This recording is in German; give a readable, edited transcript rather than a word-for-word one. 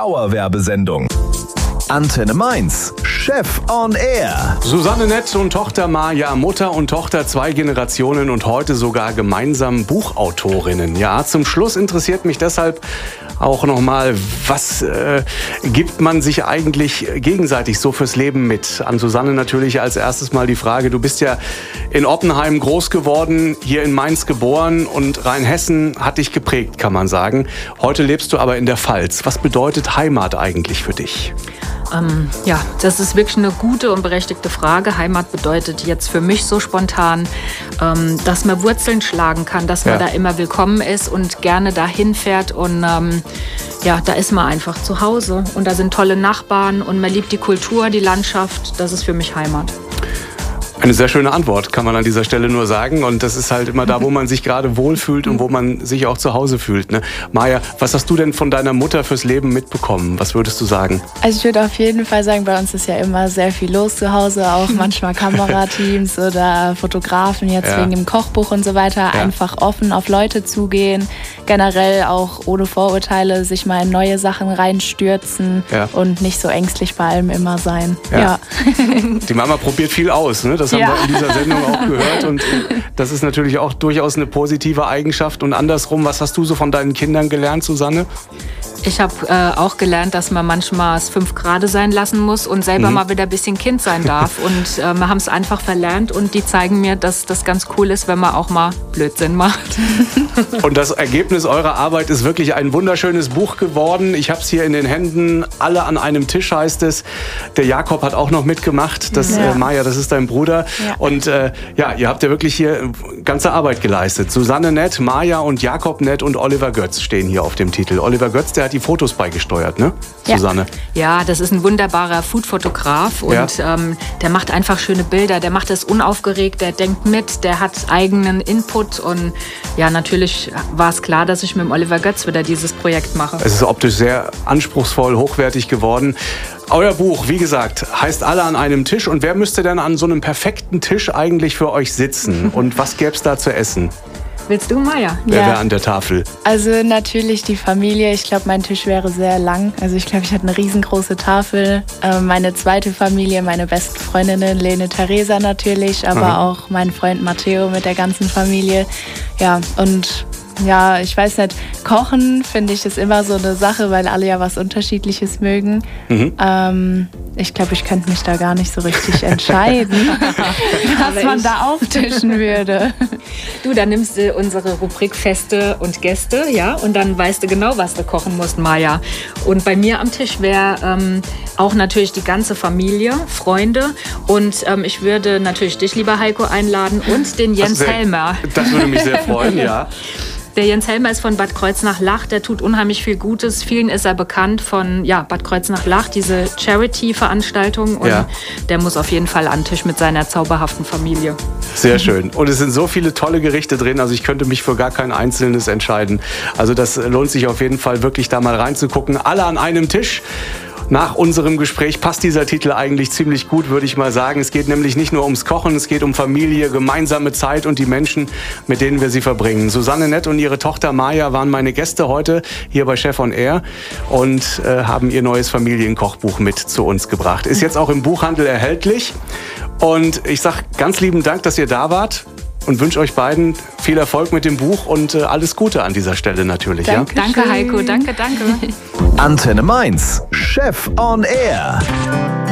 Dauerwerbesendung. Antenne Mainz, Chef on Air. Susanne Nett und Tochter Maja, Mutter und Tochter, 2 Generationen und heute sogar gemeinsam Buchautorinnen. Ja, zum Schluss interessiert mich deshalb auch nochmal, was gibt man sich eigentlich gegenseitig so fürs Leben mit? An Susanne natürlich als erstes mal die Frage, du bist ja in Oppenheim groß geworden, hier in Mainz geboren und Rheinhessen hat dich geprägt, kann man sagen. Heute lebst du aber in der Pfalz. Was bedeutet Heimat eigentlich für dich? Ja, das ist wirklich eine gute und berechtigte Frage. Heimat bedeutet jetzt für mich so spontan, dass man Wurzeln schlagen kann, dass man da immer willkommen ist und gerne dahin fährt. Und ja, da ist man einfach zu Hause. Und da sind tolle Nachbarn und man liebt die Kultur, die Landschaft. Das ist für mich Heimat. Eine sehr schöne Antwort, kann man an dieser Stelle nur sagen. Und das ist halt immer da, wo man sich gerade wohlfühlt und wo man sich auch zu Hause fühlt. Ne? Maja, was hast du denn von deiner Mutter fürs Leben mitbekommen? Was würdest du sagen? Also ich würde auf jeden Fall sagen, bei uns ist ja immer sehr viel los zu Hause. Auch manchmal Kamerateams oder Fotografen jetzt wegen dem Kochbuch und so weiter. Ja. Einfach offen auf Leute zugehen. Generell auch ohne Vorurteile sich mal in neue Sachen reinstürzen und nicht so ängstlich bei allem immer sein. Ja. Die Mama probiert viel aus, ne? Das haben wir in dieser Sendung auch gehört und das ist natürlich auch durchaus eine positive Eigenschaft. Und andersrum, was hast du so von deinen Kindern gelernt, Susanne? Ich habe auch gelernt, dass man manchmal es 5 Grad sein lassen muss und selber mal wieder ein bisschen Kind sein darf. Und wir haben es einfach verlernt und die zeigen mir, dass das ganz cool ist, wenn man auch mal Blödsinn macht. Und das Ergebnis eurer Arbeit ist wirklich ein wunderschönes Buch geworden. Ich habe es hier in den Händen. Alle an einem Tisch heißt es. Der Jakob hat auch noch mitgemacht. Das, Maja, das ist dein Bruder. Ja. Und ihr habt ja wirklich hier ganze Arbeit geleistet. Susanne Nett, Maja und Jakob Nett und Oliver Götz stehen hier auf dem Titel. Oliver Götz, der hat die Fotos beigesteuert, ne, Susanne? Ja, das ist ein wunderbarer Food-Fotograf und der macht einfach schöne Bilder, der macht das unaufgeregt, der denkt mit, der hat eigenen Input und ja, natürlich war es klar, dass ich mit dem Oliver Götz wieder dieses Projekt mache. Es ist optisch sehr anspruchsvoll, hochwertig geworden. Euer Buch, wie gesagt, heißt Alle an einem Tisch. Und wer müsste denn an so einem perfekten Tisch eigentlich für euch sitzen? Und was gäbe es da zu essen? Willst du, Maja? Wer wäre an der Tafel? Also natürlich die Familie. Ich glaube, mein Tisch wäre sehr lang. Also ich glaube, ich hatte eine riesengroße Tafel. Meine zweite Familie, meine besten Freundinnen, Lene, Theresa natürlich, aber auch mein Freund Matteo mit der ganzen Familie. Ja, und ja, ich weiß nicht, Kochen finde ich ist immer so eine Sache, weil alle ja was Unterschiedliches mögen. Ich glaube, ich könnte mich da gar nicht so richtig entscheiden, was man da auftischen würde. Du, dann nimmst du unsere Rubrik Feste und Gäste, ja, und dann weißt du genau, was du kochen musst, Maja. Und bei mir am Tisch wäre auch natürlich die ganze Familie, Freunde und ich würde natürlich dich, lieber Heiko, einladen und den Jens Helmer. Das würde mich sehr freuen, ja. Der Jens Helmer ist von Bad Kreuznach-Lach, der tut unheimlich viel Gutes. Vielen ist er bekannt von Bad Kreuznach-Lach, diese Charity-Veranstaltung. Und der muss auf jeden Fall an den Tisch mit seiner zauberhaften Familie. Sehr schön. Und es sind so viele tolle Gerichte drin, also ich könnte mich für gar kein einzelnes entscheiden. Also das lohnt sich auf jeden Fall wirklich da mal reinzugucken. Alle an einem Tisch. Nach unserem Gespräch passt dieser Titel eigentlich ziemlich gut, würde ich mal sagen. Es geht nämlich nicht nur ums Kochen, es geht um Familie, gemeinsame Zeit und die Menschen, mit denen wir sie verbringen. Susanne Nett und ihre Tochter Maja waren meine Gäste heute hier bei Chef on Air und haben ihr neues Familienkochbuch mit zu uns gebracht. Ist jetzt auch im Buchhandel erhältlich. Und ich sage ganz lieben Dank, dass ihr da wart. Und wünsche euch beiden viel Erfolg mit dem Buch und alles Gute an dieser Stelle natürlich. Danke, Heiko. Danke. Antenne Mainz, Chef on Air.